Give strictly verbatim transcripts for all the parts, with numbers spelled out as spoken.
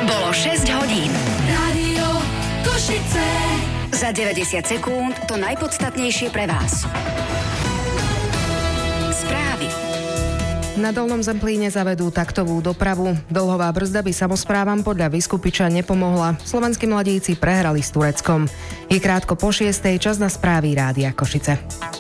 Bolo šesť hodín. Rádio Košice. Za deväťdesiat sekúnd to najpodstatnejšie pre vás. Správy. Na Dolnom Zemplíne zavedú taktovú dopravu. Dlhová brzda by samosprávam podľa Vyskupiča nepomohla. Slovenskí mladíci prehrali s Tureckom. Je krátko po šiestej, čas na správy Rádia Košice.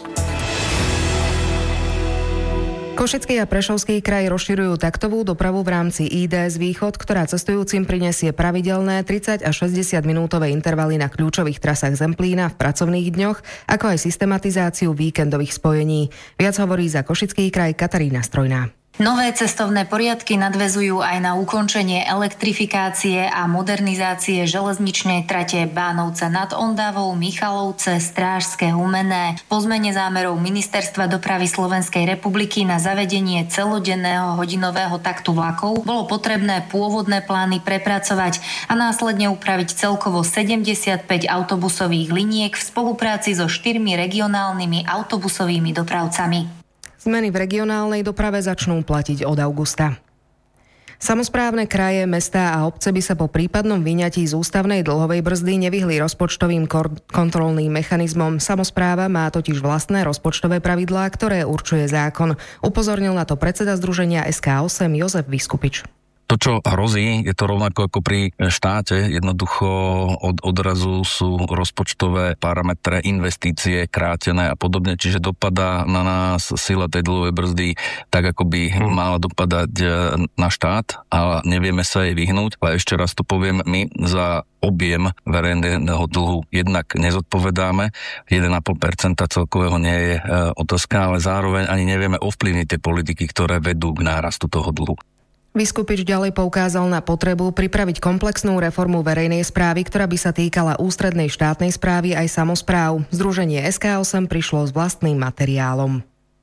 Košický a Prešovský kraj rozširujú taktovú dopravu v rámci í dé es Východ, ktorá cestujúcim prinesie pravidelné tridsať až šesťdesiat minútové intervaly na kľúčových trasách Zemplína v pracovných dňoch, ako aj systematizáciu víkendových spojení. Viac hovorí za Košický kraj Katarína Strojná. Nové cestovné poriadky nadväzujú aj na ukončenie elektrifikácie a modernizácie železničnej trate Bánovce nad Ondavou, Michalovce, Strážske, Humenné. Po zmene zámerov Ministerstva dopravy Slovenskej republiky na zavedenie celodenného hodinového taktu vlakov bolo potrebné pôvodné plány prepracovať a následne upraviť celkovo sedemdesiatpäť autobusových liniek v spolupráci so štyrmi regionálnymi autobusovými dopravcami. Zmeny v regionálnej doprave začnú platiť od augusta. Samosprávne kraje, mestá a obce by sa po prípadnom vyňatí z ústavnej dlhovej brzdy nevyhli rozpočtovým kor- kontrolným mechanizmom. Samospráva má totiž vlastné rozpočtové pravidlá, ktoré určuje zákon. Upozornil na to predseda združenia es ká osem Jozef Vyskupič. To, čo hrozí, je to rovnako ako pri štáte. Jednoducho od odrazu sú rozpočtové parametre, investície krátené a podobne, čiže dopadá na nás sila tej dlhovej brzdy tak, ako by hmm. mala dopadať na štát a nevieme sa jej vyhnúť. Ale ešte raz to poviem, my za objem verejného dlhu jednak nezodpovedáme. jeden a pol percenta celkového nie je otázka, ale zároveň ani nevieme ovplyvniť tie politiky, ktoré vedú k nárastu toho dlhu. Vyskupič ďalej poukázal na potrebu pripraviť komplexnú reformu verejnej správy, ktorá by sa týkala ústrednej štátnej správy aj samospráv. Združenie es ká osem prišlo s vlastným materiálom.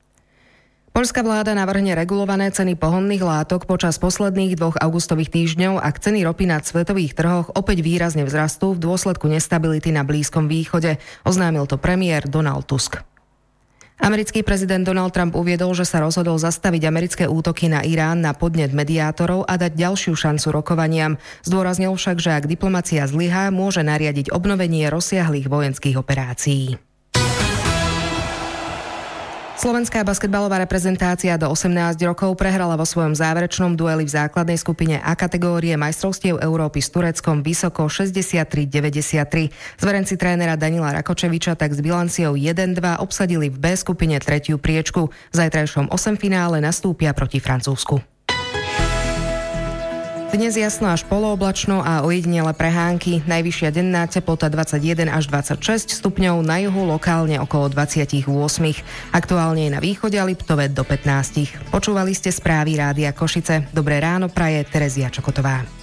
Poľská vláda navrhne regulované ceny pohonných látok počas posledných dvoch augustových týždňov, ak ceny ropy na svetových trhoch opäť výrazne vzrastú v dôsledku nestability na Blízkom východe, oznámil to premiér Donald Tusk. Americký prezident Donald Trump uviedol, že sa rozhodol zastaviť americké útoky na Irán na podnet mediátorov a dať ďalšiu šancu rokovaniam. Zdôraznil však, že ak diplomacia zlyhá, môže nariadiť obnovenie rozsiahlych vojenských operácií. Slovenská basketbalová reprezentácia do osemnásť rokov prehrala vo svojom záverečnom dueli v základnej skupine A kategórie majstrovstiev Európy s Tureckom vysoko šesťdesiattri deväťdesiattri. Zverenci trénera Danila Rakočeviča tak s bilanciou jeden dva obsadili v B skupine tretiu priečku. V zajtrajšom osemfinále nastúpia proti Francúzsku. Dnes jasno až polooblačno a ojedinele prehánky. Najvyššia denná teplota dvadsaťjeden až dvadsaťšesť stupňov, na juhu lokálne okolo dvadsaťosem. Aktuálne je na východe a Liptove do pätnásť. Počúvali ste správy Rádia Košice. Dobré ráno praje Terezia Čokotová.